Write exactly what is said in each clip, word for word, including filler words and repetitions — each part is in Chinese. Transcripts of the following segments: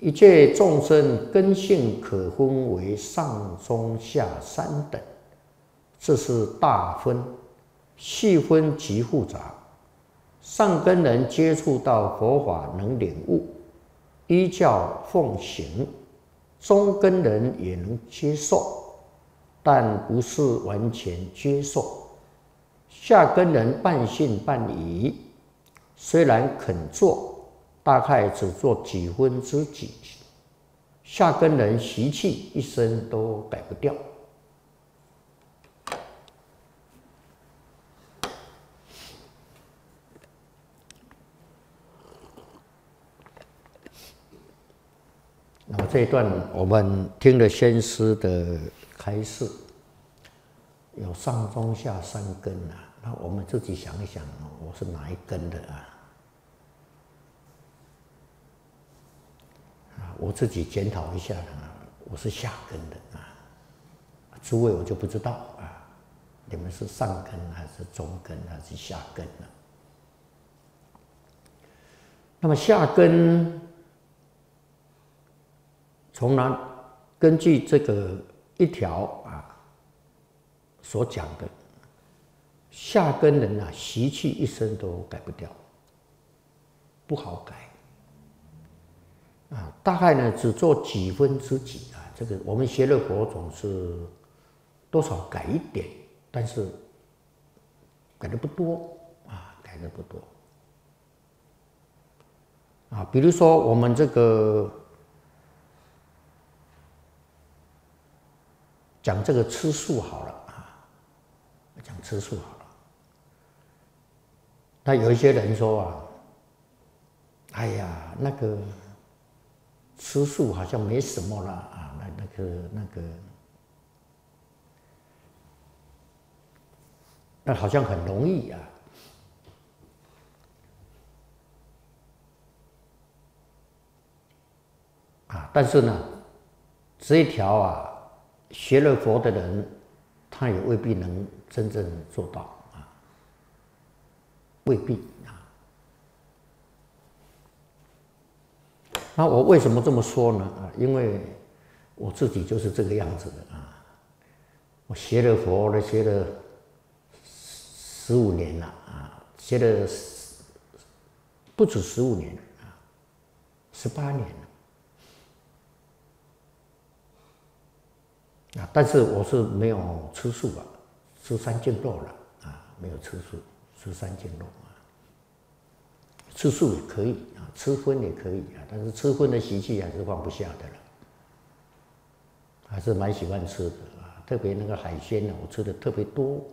一切众生根性可分为上中下三等，这是大分，细分极复杂。上根人接触到佛法能领悟，依教奉行；中根人也能接受，但不是完全接受。下根人半信半疑，虽然肯做，大概只做几分之几。下根人习气一生都改不掉。那么这一段我们听了先师的开示，有上中下三根啊，那我们自己想一想，我是哪一根的啊？啊，我自己检讨一下啊，我是下根的啊。诸位我就不知道啊，你们是上根还是中根还是下根呢？那么下根。从哪？根据这个一条啊所讲的，下根人啊，习气一生都改不掉，不好改啊。大概呢，只做几分之几啊。这个我们学了佛总是多少改一点，但是改的不多啊，改的不多啊。比如说我们这个。讲这个吃素好了啊，讲吃素好了。那有一些人说啊，哎呀，那个吃素好像没什么了啊，那那个那个，那好像很容易啊。啊，但是呢，这一条啊。学了佛的人，他也未必能真正做到啊，未必啊。那我为什么这么说呢？啊，因为我自己就是这个样子的啊。我学了佛了，学了十五年了啊，学了不止十五年啊，十八年了。啊，但是我是没有吃素啊，吃三净肉了啊，没有吃素，吃三净肉啊。吃素也可以啊，吃荤也可以啊，但是吃荤的习气还是放不下的了，还是蛮喜欢吃的啊。特别那个海鲜呢，我吃的特别多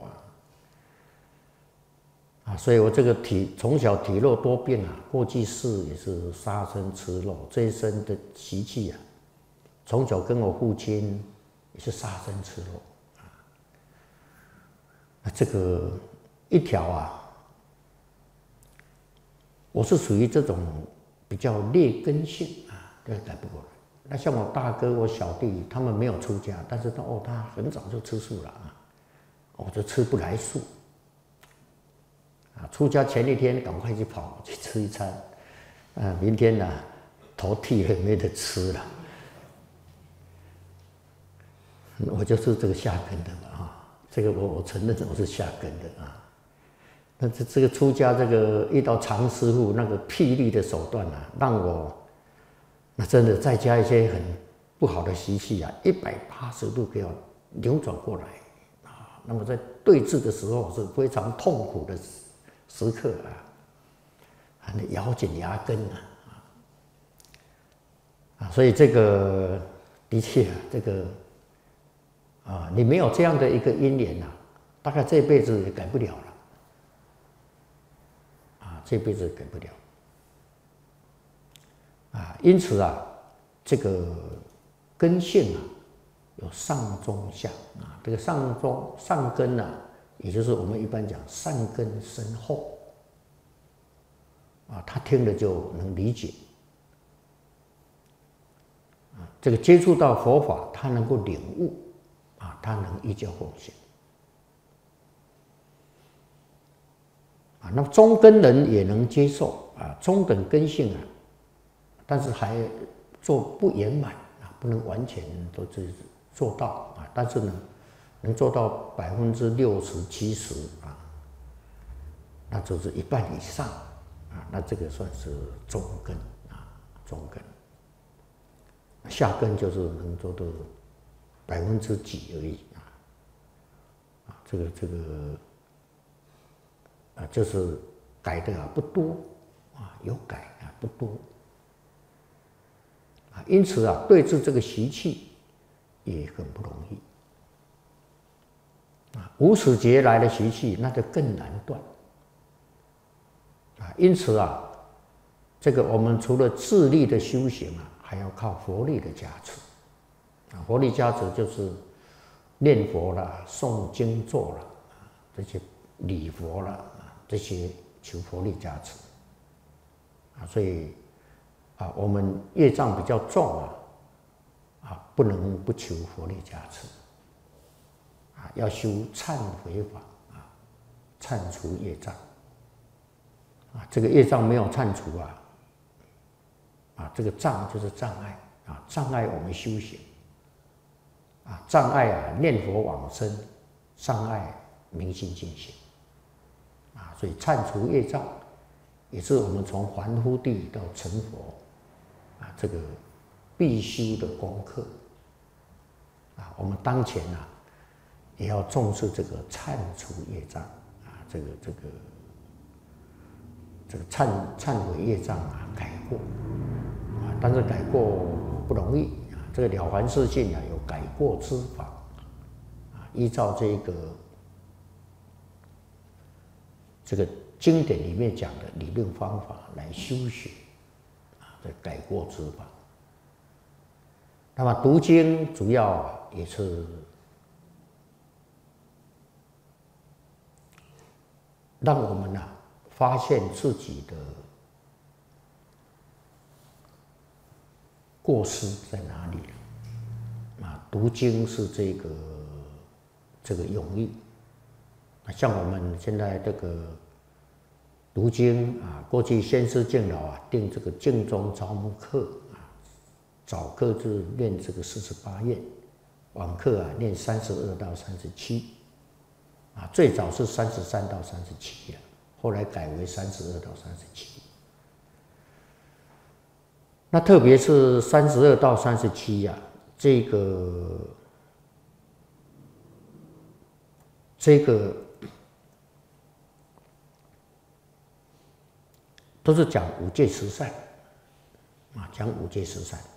啊，啊，所以我这个体从小体弱多病啊，过去世也是杀生吃肉，这一生的习气啊，从小跟我父亲。也是杀生吃肉啊，那这个一条啊，我是属于这种比较劣根性啊，这改不过来。那像我大哥、我小弟，他们没有出家，但是他哦，他很早就吃素了啊，我就吃不来素啊。出家前一天赶快去跑去吃一餐，啊，明天呢、啊、头剃了没得吃了。我就是这个下根的嘛啊，这个我我承认我是下根的啊。那这这个出家这个遇到常师傅那个霹雳的手段啊，让我那真的再加一些很不好的习气啊，一百八十度给我扭转过来啊。那么在对峙的时候是非常痛苦的时刻啊，还得咬紧牙根啊啊，所以这个的确啊，这个。啊，你没有这样的一个因缘呐，大概这辈子也改不了了。啊，这辈子改不了。啊，因此啊，这个根性啊，有上中下啊。这个上中上根啊，也就是我们一般讲善根深厚。啊，他听了就能理解。啊，这个接触到佛法，他能够领悟。啊，他能依教奉行啊，那中根人也能接受啊，中等根性啊，但是还做不圆满啊，不能完全都是做到啊，但是呢，能做到百分之六十七十啊，那就是一半以上啊，那这个算是中根啊，中根。下根就是能做到百分之几而已啊，啊，这个这个啊，就是改的啊不多啊，有改啊不多啊，因此啊，对治这个习气也很不容易啊。无始劫来的习气，那就更难断啊。因此啊，这个我们除了自力的修行啊，还要靠佛力的加持啊。佛力加持就是念佛啦、诵经咒啦、这些礼佛啦、这些求佛力加持啊。所以啊，我们业障比较重啊，啊，不能不求佛力加持啊，要修忏悔法啊，忏除业障啊。这个业障没有忏除啊，啊，这个障就是障碍啊，障碍我们修行啊，障碍啊念佛往生，障碍明心净行啊。所以忏除业障也是我们从凡夫地到成佛啊，这个必修的功课啊。我们当前啊，也要重视这个忏除业障啊，这个这个这个忏忏悔业障啊，改过啊，但是改过不容易啊。这个《了凡四训》啊，有改过之法啊，依照这个这个经典里面讲的理论方法来修学啊，这改过之法。那么读经主要也是让我们啊发现自己的过失在哪里啊？读经是这个这个用意。像我们现在这个读经啊，过去先师敬老啊定这个净宗招募课啊，早课是念这个四十八愿，晚课啊念三十二到三十七啊，最早是三十三到三十七啊，后来改为三十二到三十七。那特别是三十二到三十七呀，这个这个都是讲五戒十善啊，讲五戒十善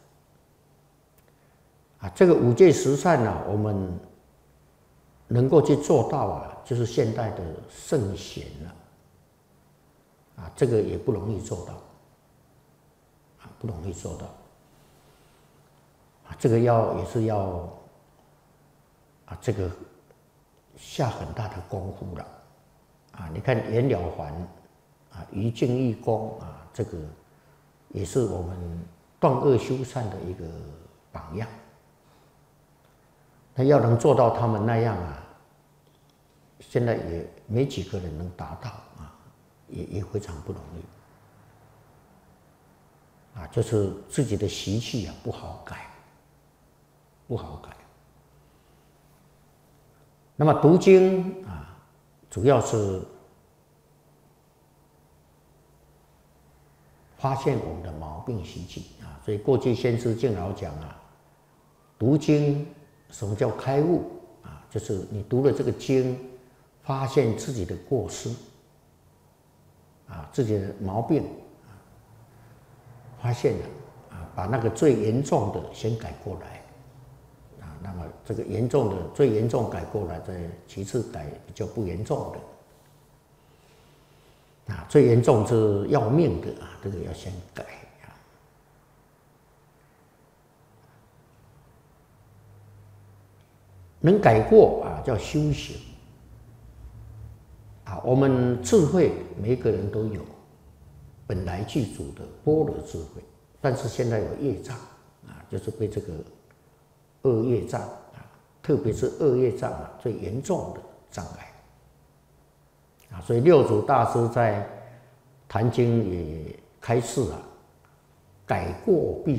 啊。这个五戒十善呢，我们能够去做到啊，就是现代的圣贤了啊，这个也不容易做到啊，不容易做到啊，这个要也是要啊，这个下很大的功夫了啊。你看袁了凡啊，于净义公啊，这个也是我们断恶修善的一个榜样。那要能做到他们那样啊，现在也没几个人能达到啊，也也非常不容易啊。就是自己的习气啊不好改，不好改。那么读经啊，主要是发现我们的毛病习气啊，所以过去先师敬老讲啊，读经什么叫开悟啊？就是你读了这个经，发现自己的过失啊，自己的毛病啊，发现了啊，把那个最严重的先改过来啊，那么这个严重的最严重改过来，再其次改比较不严重的。啊，最严重是要命的啊，这个要先改啊。能改过啊，叫修行啊。我们智慧每个人都有，本来具足的般若智慧，但是现在有业障啊，就是被这个恶业障啊，特别是恶业障啊最严重的障碍。啊，所以六祖大师在《坛经》也开示啊，改过必